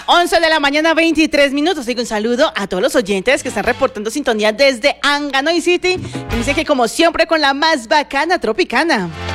11 de la mañana, 23 minutos. Digo un saludo a todos los oyentes que están reportando sintonía desde Anganoy City. Y dice que como siempre con la más bacana Tropicana.